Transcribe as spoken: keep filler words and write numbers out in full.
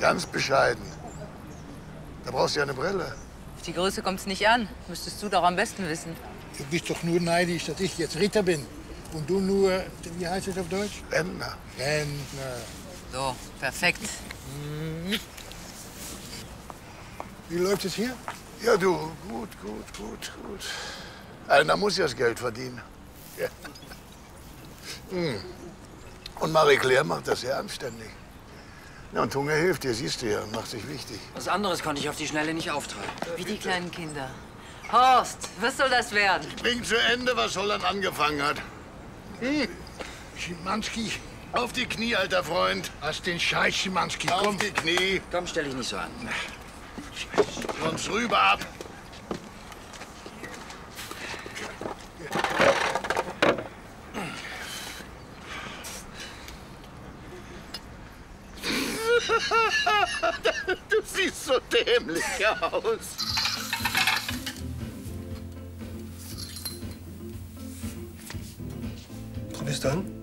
ganz bescheiden. Da brauchst du ja eine Brille. Auf die Größe kommt's nicht an. Müsstest du doch am besten wissen. Du bist doch nur neidisch, dass ich jetzt Ritter bin. Und du nur, wie heißt es auf Deutsch? Rentner. Rentner. So, perfekt. Wie läuft es hier? Ja, du, gut, gut, gut, gut. Einer muss ja das Geld verdienen. Ja. Hm. Und Marie-Claire macht das sehr anständig. Ja, und Hunger hilft dir, siehst du ja, und macht sich wichtig. Was anderes konnte ich auf die Schnelle nicht auftreiben. Wie die kleinen Kinder. Horst, was soll das werden? Bring zu Ende, was Holland angefangen hat. Hm. Schimanski, Auf die Knie, alter Freund. hast den Scheiß, Schimanski. Auf Komm. die Knie. Komm, stell dich nicht so an. Komm's rüber ab. Du siehst so dämlich aus. Tristan?